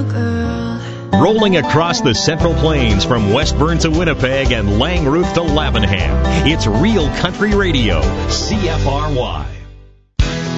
girl. Rolling across the Central Plains from Westburn to Winnipeg and Langroof to Lavenham, it's Real Country Radio, CFRY.